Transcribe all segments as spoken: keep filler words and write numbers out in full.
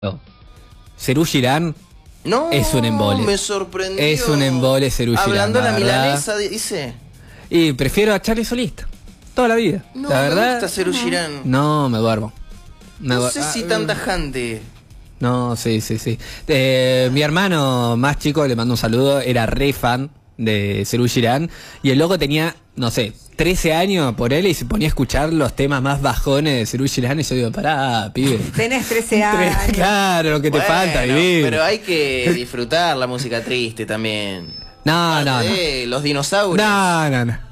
Serú Girán no, es un embole. Me sorprendió. Es un embole Serú Girán. Hablando la, la milanesa, dice. Y prefiero a Charly Solista. Toda la vida. No, la verdad. me gusta Serú Girán. No, me duermo. Me no du sé ah, si tan tajante. No, sí, sí, sí. Eh, mi hermano más chico, le mando un saludo, era re fan de Serú Girán. Y el loco tenía, no sé, trece años por él y se ponía a escuchar los temas más bajones de Serú Girán. Y yo digo, pará, pibe. Tenés trece años. Claro, lo que te bueno, falta vivir. Pero hay que disfrutar la música triste también. No, no, no. Los dinosaurios. No, no, no.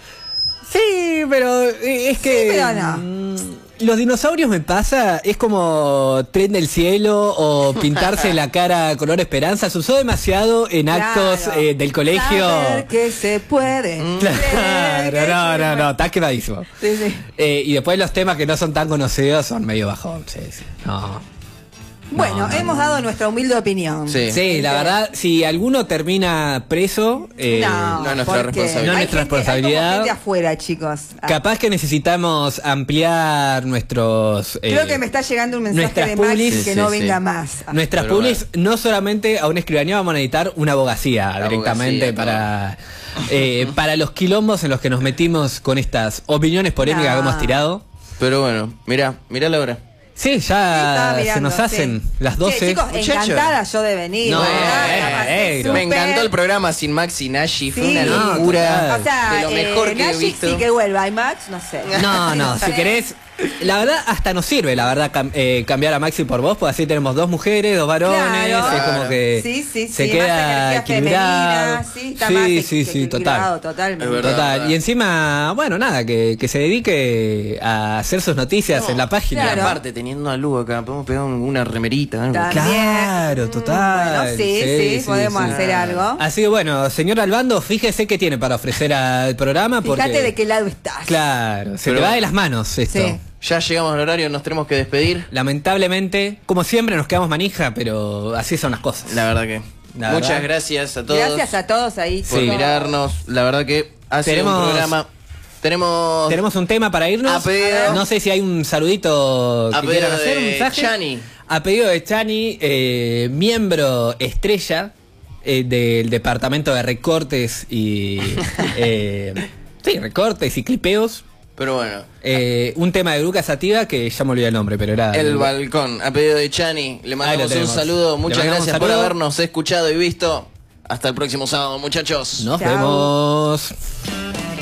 Sí, pero es que... Sí, pero no. Los dinosaurios me pasa, es como Tren del Cielo o pintarse la cara color esperanza. Se usó demasiado en actos Claro. eh, del colegio. Saber que se puede. Claro, no, no, no, está quedadísimo. Sí, sí. Eh, y después los temas que no son tan conocidos son medio bajón. Sí, sí. No. Bueno, No, no, hemos no. dado nuestra humilde opinión. Sí. Sí, la verdad, si alguno termina preso, eh, No, no es nuestra porque responsabilidad. No es hay nuestra gente- responsabilidad. Hay como gente afuera, chicos. Ah, capaz que necesitamos ampliar nuestros... eh, Creo que me está llegando un mensaje nuestras de Max publis- que Sí, no sí, venga sí. más. Ah, Nuestras Pero publis, no solamente a una escribanía vamos a necesitar una abogacía La directamente abogacía, para eh, para los quilombos en los que nos metimos con estas opiniones polémicas No. que hemos tirado. Pero bueno, mirá, mirá la hora. Sí, estaba ya mirando, se nos hacen sí. las Che, doce. chicos, Muchacho. encantada yo de venir. No, ¿verdad? eh, La pasé eh, súper. Me encantó el programa sin Max y Nashi. Fue Sí. una No, locura. total. O sea, de lo mejor eh, que he Nashi visto. sí que vuelva, y Max, no sé. No, no, si querés, la verdad hasta nos sirve, la verdad, cam- eh, cambiar a Maxi por vos, pues así tenemos dos mujeres, dos varones, Claro. es como que Sí, sí, se sí, queda más energía equilibrado. femenina, sí, está más sí, equi- sí, sí, equilibrado, total. totalmente. Es verdad. Total, y encima, bueno, nada, que, que se dedique a hacer sus noticias No, en la página. Y claro. aparte, teniendo a Lu acá, podemos pegar una remerita. algo. También. Claro, total. Bueno, sí, sí, podemos hacer algo. Así que bueno, señor Albando, fíjese qué tiene para ofrecer al programa. Porque, Fíjate de qué lado estás. Claro, se Pero- te va de las manos esto. Sí. Ya llegamos al horario, nos tenemos que despedir. Lamentablemente, como siempre, nos quedamos manija, pero así son las cosas. La verdad que. La muchas verdad. gracias a todos Gracias a todos ahí. por Sí. mirarnos. La verdad que ha sido Tenemos- un programa. Tenemos. Tenemos un tema para irnos. A pedido- No sé si hay un saludito A que pedido quieran hacer, un de mensaje. Chani. A pedido de Chani, eh, miembro estrella eh, del departamento de recortes y eh, sí, recortes y clipeos. Pero bueno. Eh, un tema de Bruca Sativa que ya me olvidé el nombre, pero era El balcón, a pedido de Chani. Le Ahí mandamos lo un tenemos. saludo. Le Muchas mandamos un gracias por saludo. habernos escuchado y visto. Hasta el próximo sábado, muchachos. Nos Chao. vemos.